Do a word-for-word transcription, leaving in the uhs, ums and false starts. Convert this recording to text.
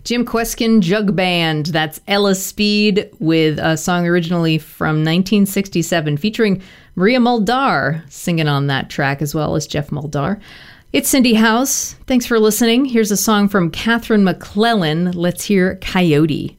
Jim Kweskin Jug Band. That's Ella Speed with a song originally from nineteen sixty-seven featuring Maria Muldaur singing on that track as well as Jeff Muldaur. It's Cindy House. Thanks for listening. Here's a song from Catherine McClellan. Let's hear Coyote.